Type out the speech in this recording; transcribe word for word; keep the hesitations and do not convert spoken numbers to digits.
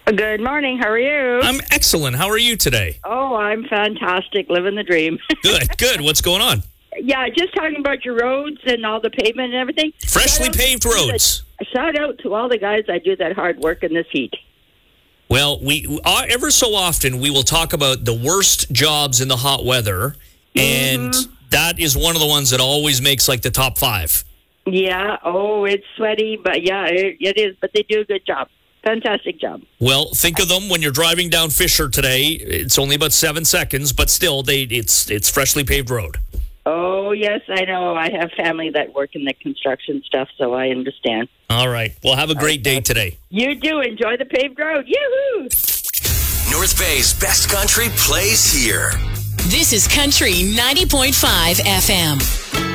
Good morning. How are you? I'm excellent. How are you today? Oh, I'm fantastic. Living the dream. Good, good. What's going on? Yeah, just talking about your roads and all the pavement and everything. Freshly Shout out paved to roads. the- Shout out to all the guys that do that hard work in this heat. Well, we uh, ever so often we will talk about the worst jobs in the hot weather, and Mm-hmm. that is one of the ones that always makes like the top five. Yeah. Oh, it's sweaty, but yeah, it, it is. But they do a good job. Fantastic job. Well, think of them when you're driving down Fisher today. It's only about seven seconds, but still, they it's it's freshly paved road. Oh, yes, I know. I have family that work in the construction stuff, so I understand. All right. Well, have a great day today. You do. Enjoy the paved road. Yoo-hoo! North Bay's best country plays here. This is Country ninety point five F M.